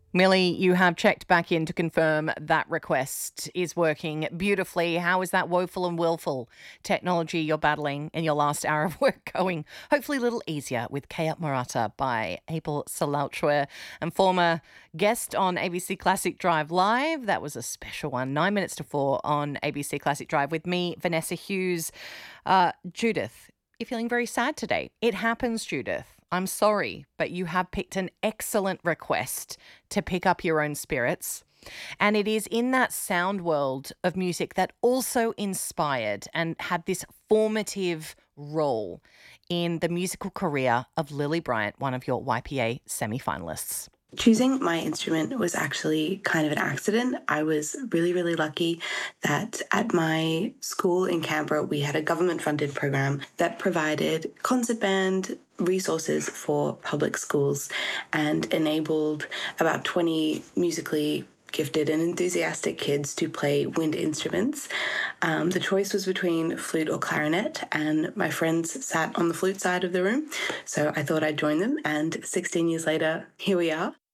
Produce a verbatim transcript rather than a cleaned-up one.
Millie, you have checked back in to confirm that request is working beautifully. How is that woeful and willful technology you're battling in your last hour of work going? Hopefully a little easier with Kaya Murata by Abel Salalchwer and former guest on A B C Classic Drive Live. That was a special one, nine minutes to four on A B C Classic Drive with me, Vanessa Hughes. Uh, Judith, you're feeling very sad today. It happens, Judith. I'm sorry, but you have picked an excellent request to pick up your own spirits. And it is in that sound world of music that also inspired and had this formative role in the musical career of Lily Bryant, one of your Y P A semi-finalists. Choosing my instrument was actually kind of an accident. I was really, really lucky that at my school in Canberra, we had a government-funded program that provided concert band resources for public schools and enabled about twenty musically gifted and enthusiastic kids to play wind instruments. Um, the choice was between flute or clarinet, and my friends sat on the flute side of the room, so I thought I'd join them, and sixteen years later, here we are.